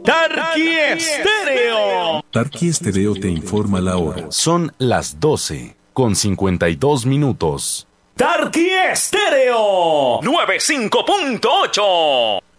Tarqui Estéreo. Tarqui Estéreo te informa la hora. Son las 12:52. Tarqui Estéreo 95.8.